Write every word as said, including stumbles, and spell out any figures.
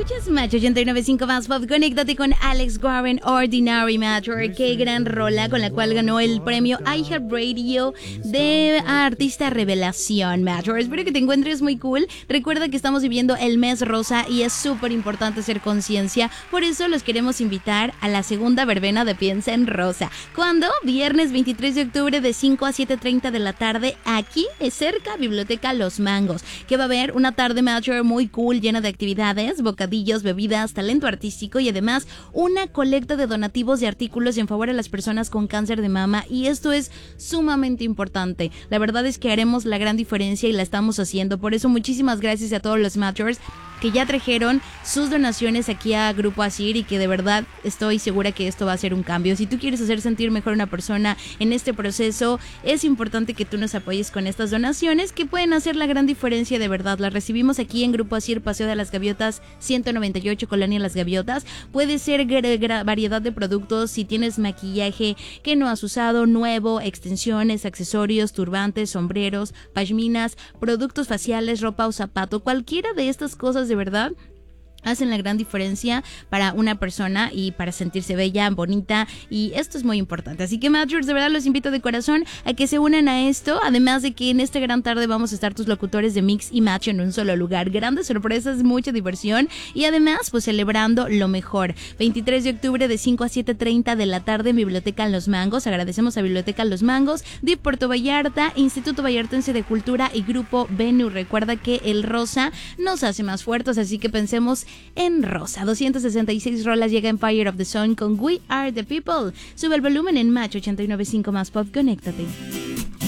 Escuchas Match ochenta y nueve punto cinco más Pop. Conéctate con Alex Warren, Ordinary Matter. Qué gran rola con la cual ganó el premio iHeartRadio de Artista Revelación, Matter. Espero que te encuentres muy cool. Recuerda que estamos viviendo el mes rosa y es súper importante hacer conciencia. Por eso los queremos invitar a la segunda verbena de Piensa en Rosa. ¿Cuándo? Viernes veintitrés de octubre de cinco a siete treinta de la tarde. Aquí es cerca, Biblioteca Los Mangos. Que va a haber una tarde Matter muy cool, llena de actividades, bocadillos, bebidas, talento artístico y además una colecta de donativos de artículos en favor a las personas con cáncer de mama, y esto es sumamente importante. La verdad es que haremos la gran diferencia y la estamos haciendo. Por eso muchísimas gracias a todos los Matters que ya trajeron sus donaciones aquí a Grupo Asir y que de verdad estoy segura que esto va a ser un cambio. Si tú quieres hacer sentir mejor a una persona en este proceso, es importante que tú nos apoyes con estas donaciones que pueden hacer la gran diferencia de verdad. Las recibimos aquí en Grupo Asir, Paseo de las Gaviotas ciento noventa y ocho, Colonia Las Gaviotas. Puede ser gra- gra- variedad de productos. Si tienes maquillaje que no has usado, nuevo, extensiones, accesorios, turbantes, sombreros, pashminas, productos faciales, ropa o zapato, cualquiera de estas cosas de verdad hacen la gran diferencia para una persona y para sentirse bella, bonita, y esto es muy importante. Así que Matchers, de verdad los invito de corazón a que se unan a esto, además de que en esta gran tarde vamos a estar tus locutores de Mix y Match en un solo lugar. Grandes sorpresas, mucha diversión y además pues celebrando lo mejor. veintitrés de octubre de cinco a siete treinta de la tarde en Biblioteca Los Mangos. Agradecemos a Biblioteca Los Mangos, D I P Puerto Vallarta, Instituto Vallartense de Cultura y Grupo Venue. Recuerda que el rosa nos hace más fuertes, así que pensemos en rosa. doscientas sesenta y seis rolas llega en Fire of the Sun con We Are the People. Sube el volumen en Match ochenta y nueve punto cinco más Pop. Conéctate.